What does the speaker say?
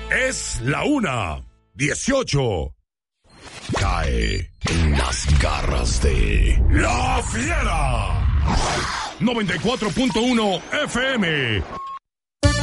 Es la 1:18. Cae en las garras de La Fiera. 94.1 FM.